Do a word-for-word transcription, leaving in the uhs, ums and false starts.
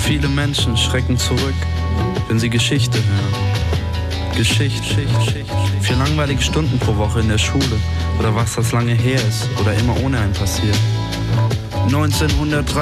Viele Menschen schrecken zurück, wenn sie Geschichte hören. Geschichte, Geschichte. Vier langweilige Stunden pro Woche in der Schule. Oder was das lange her ist oder immer ohne einen passiert. neunzehnhundertdreiundachtzig